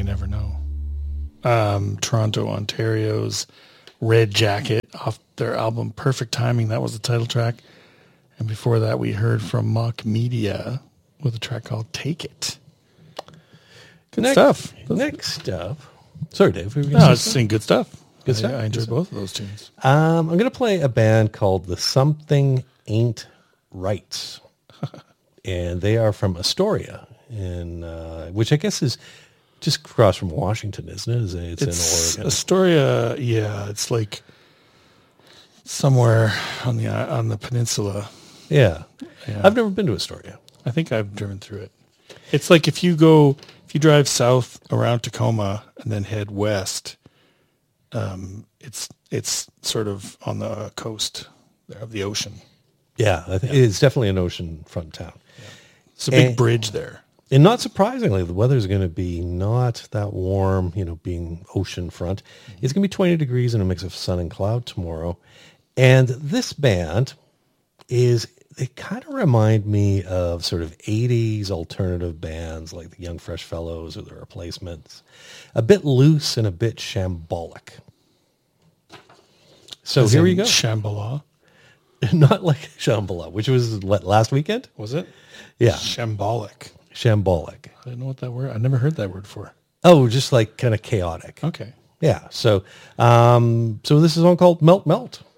You Never Know. Toronto, Ontario's Red Jacket off their album Perfect Timing. That was the title track. And before that, we heard from Mock Media with a track called Take It. Good stuff. Next up. Sorry, Dave. No, I was saying good stuff. Good stuff. I enjoyed both of those tunes. I'm going to play a band called The Something Ain't Right. And they are from Astoria, which I guess is just across from Washington, isn't it? It's in Oregon. Astoria, yeah. It's like somewhere on the peninsula. Yeah. I've never been to Astoria. I think I've driven through it. It's like if you drive south around Tacoma and then head west, it's sort of on the coast of the ocean. Yeah, it's definitely an oceanfront town. Yeah. It's a big bridge there. And not surprisingly, the weather's going to be not that warm, being oceanfront. It's going to be 20 degrees and a mix of sun and cloud tomorrow. And this band they kind of remind me of sort of 80s alternative bands like the Young Fresh Fellows or the Replacements. A bit loose and a bit shambolic. So here we go. Shambhala? Not like Shambhala, which was last weekend? Was it? Yeah. Shambolic. Shambolic. I didn't know what that word. I never heard that word before. Oh, just like kind of chaotic. Okay. Yeah. So, so this is one called Melt Melt.